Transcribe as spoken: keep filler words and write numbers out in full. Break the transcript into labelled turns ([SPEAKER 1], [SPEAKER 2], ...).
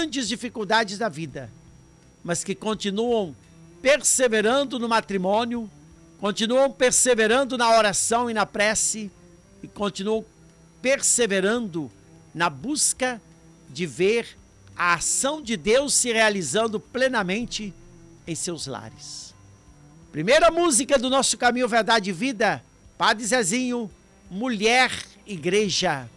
[SPEAKER 1] grandes dificuldades da vida, mas que continuam perseverando no matrimônio, continuam perseverando na oração e na prece e continuam perseverando na busca de ver a ação de Deus se realizando plenamente em seus lares. Primeira música do nosso Caminho, Verdade e Vida, Padre Zezinho, Mulher Igreja.